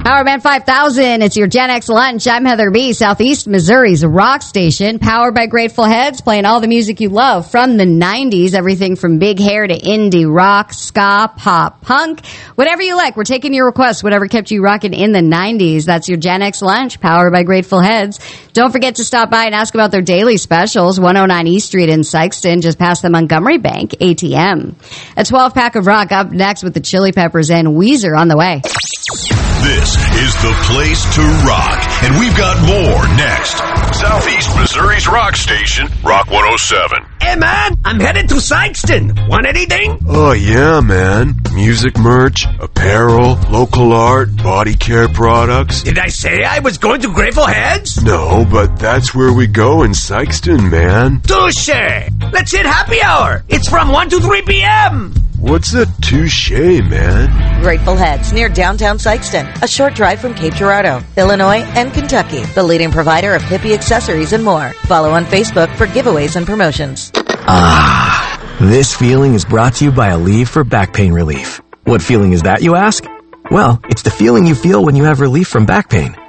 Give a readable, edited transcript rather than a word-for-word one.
Power Band 5000, it's your Gen X lunch. I'm Heather B., Southeast Missouri's rock station, powered by Grateful Heads, playing all the music you love from the 90s, everything from big hair to indie rock, ska, pop, punk, whatever you like. We're taking your requests, whatever kept you rocking in the 90s. That's your Gen X lunch, powered by Grateful Heads. Don't forget to stop by and ask about their daily specials, 109 East Street in Sykeston, just past the Montgomery Bank ATM. A 12-pack of rock up next with the Chili Peppers and Weezer on the way. This is the place to rock, and we've got more next. Southeast Missouri's rock station, Rock 107. Hey, man, I'm headed to Sykeston. Want anything? Oh, yeah, man. Music merch, apparel, local art, body care products. Did I say I was going to Grateful Heads? No, but that's where we go in Sykeston, man. Touche! Let's hit happy hour. It's from 1 to 3 p.m. What's a touche, man? Grateful Heads, near downtown Sykeston, a short drive from Cape Girardeau, Illinois, and Kentucky. The leading provider of hippie accessories and more. Follow on Facebook for giveaways and promotions. This feeling is brought to you by Aleve for back pain relief. What feeling is that, you ask? Well, it's the feeling you feel when you have relief from back pain.